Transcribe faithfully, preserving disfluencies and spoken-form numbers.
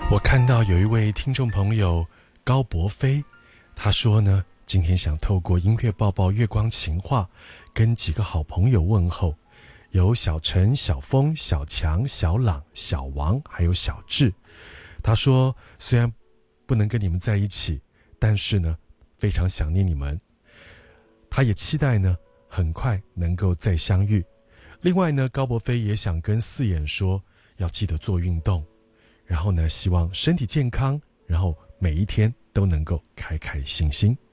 我看到有一位听众朋友高博飞，他说呢，今天想透过音乐报报月光情话跟几个好朋友问候，有小陈、小峰、小强、小朗、小王还有小智。他说虽然不能跟你们在一起，但是呢非常想念你们，他也期待呢很快能够再相遇。另外呢，高博飞也想跟四眼说要记得做运动，然后呢希望身体健康，然后每一天都能够开开心心。